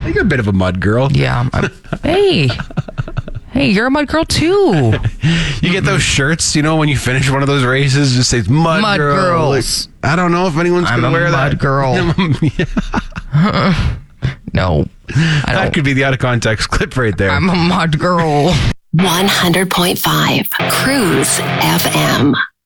You're a bit of a mud girl. Yeah. Hey, you're a mud girl too. You get those shirts, when you finish one of those races, just says mud girls. Like, I don't know if anyone's going to wear that. I'm a mud girl. No. That could be the out of context clip right there. I'm a mud girl. 100.5 Cruise FM.